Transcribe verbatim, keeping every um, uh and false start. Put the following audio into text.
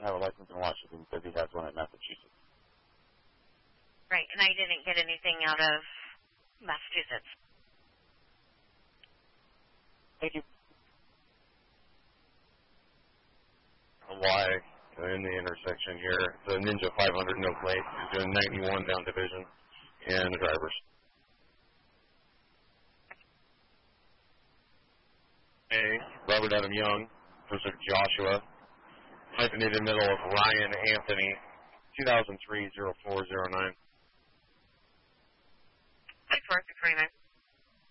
have a license in Washington. He says he has one in Massachusetts. Right, and I didn't get anything out of Massachusetts. Thank you. Y in the intersection here. The Ninja five hundred no plate is doing ninety-one down division, and the drivers. A, Robert Adam Young, Joseph Joshua, hyphenated middle of Ryan Anthony, two thousand three oh four oh nine. Hi, four six three nine.